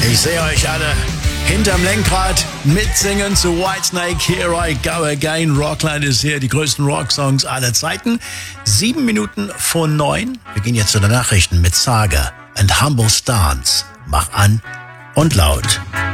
Ich sehe euch alle hinterm Lenkrad mitsingen zu Whitesnake, Here I Go Again. Rockland ist hier, die größten Rocksongs aller Zeiten. 7 Minuten vor 9. Wir gehen jetzt zu den Nachrichten mit Saga and Humble Stance. Mach an und laut.